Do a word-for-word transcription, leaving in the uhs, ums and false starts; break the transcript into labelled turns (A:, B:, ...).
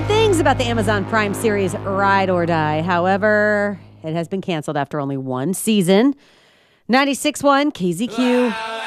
A: good things about the Amazon Prime series Ride or Die. However, it has been canceled after only one season. ninety-six point one K Z Q.